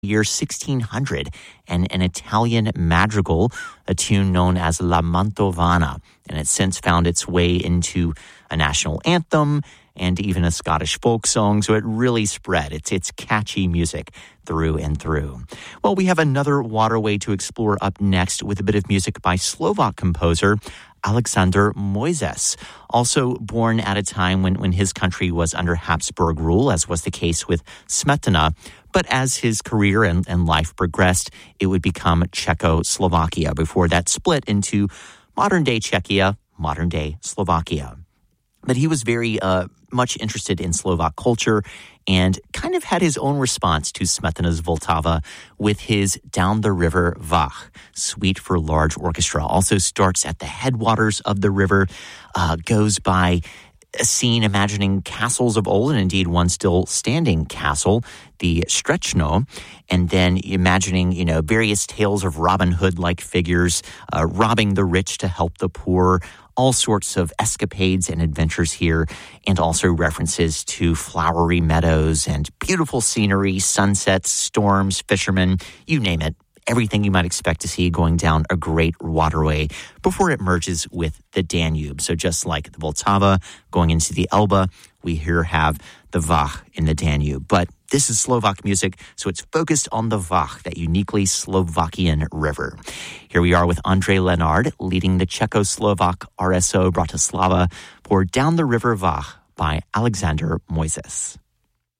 year 1600, and an Italian madrigal, a tune known as La Mantovana, and it's since found its way into a national anthem and even a Scottish folk song, so it really spread. It's catchy music through and through. Well, we have another waterway to explore up next with a bit of music by Slovak composer Alexander Mojzes, also born at a time when his country was under Habsburg rule, as was the case with Smetana. But as his career and life progressed, it would become Czechoslovakia before that split into modern-day Czechia, modern-day Slovakia. But he was very much interested in Slovak culture and kind of had his own response to Smetana's Vltava with his Down the River Vach, suite for large orchestra. Also starts at the headwaters of the river, goes by a scene imagining castles of old, and indeed one still standing castle, the Strechno, and then imagining, various tales of Robin Hood-like figures, robbing the rich to help the poor, all sorts of escapades and adventures here, and also references to flowery meadows and beautiful scenery, sunsets, storms, fishermen, you name it. Everything you might expect to see going down a great waterway before it merges with the Danube. So just like the Vltava going into the Elbe, we here have the Vach in the Danube. But this is Slovak music, so it's focused on the Vach, that uniquely Slovakian river. Here we are with Andrej Lenard leading the Czechoslovak RSO Bratislava for Down the River Vach by Alexander Mojzes.